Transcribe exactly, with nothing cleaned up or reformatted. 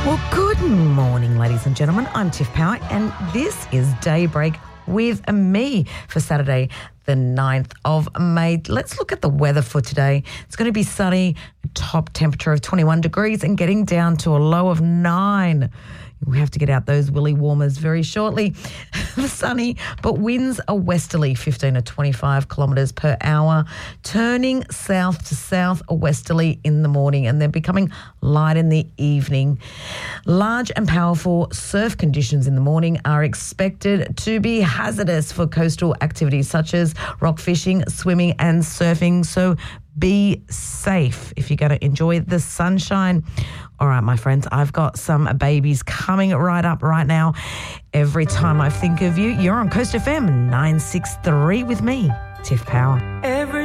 Well, good morning, ladies and gentlemen. I'm Tiff Power, and this is Daybreak with me for Saturday, the ninth of May. Let's look at the weather for today. It's going to be sunny, top temperature of twenty-one degrees and getting down to a low of nine. We have to get out those willy warmers very shortly. Sunny, but winds are westerly, fifteen to twenty-five kilometres per hour, turning south to south westerly in the morning and then becoming light in the evening. Large and powerful surf conditions in the morning are expected to be hazardous for coastal activities such as rock fishing, swimming and surfing. So be safe if you're going to enjoy the sunshine. All right, my friends, I've got some babies coming right up right now. Every time I think of you, you're on Coast F M nine six three with me, Tiff Power.